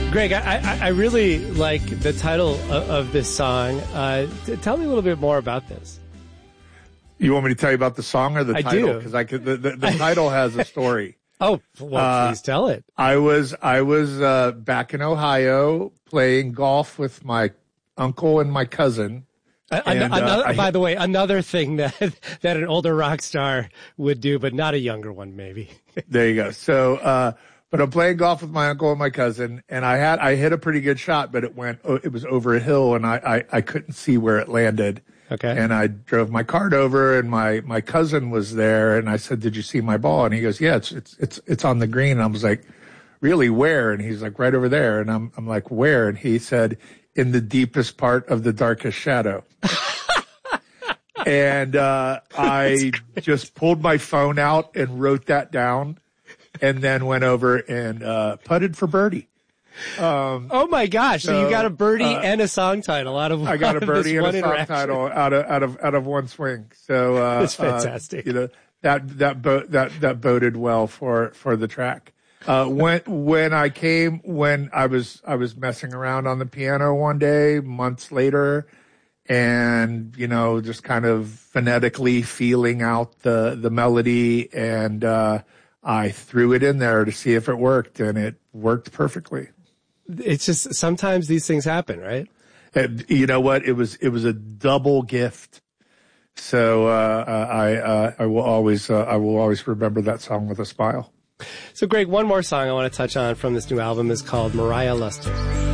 Greg, I really like the title of this song. Tell me a little bit more about this. You want me to tell you about the song or the title? I do. Because the title has a story. Oh, well, please tell it. I was back in Ohio playing golf with my uncle and my cousin. By the way, another thing that an older rock star would do, but not a younger one, maybe. There you go. So, but I'm playing golf with my uncle and my cousin, and I hit a pretty good shot, but it was over a hill, and I couldn't see where it landed. Okay. And I drove my cart over, and my cousin was there, and I said, "Did you see my ball?" And he goes, "Yeah, it's on the green." And I was like, "Really? Where?" And he's like, "Right over there." And I'm like, "Where?" And he said, "In the deepest part of the darkest shadow." And I just pulled my phone out and wrote that down, and then went over and putted for birdie. Oh my gosh! So you got a birdie and a song title out of I got a birdie and a song title out of one swing. So that's fantastic. That boded well for the track. When I was messing around on the piano one day, months later, and just kind of phonetically feeling out the melody, and I threw it in there to see if it worked, and it worked perfectly. It's just sometimes these things happen, right? You know what? It was a double gift. So I will always remember that song with a smile. So Greg, one more song I want to touch on from this new album is called Mariah Luster.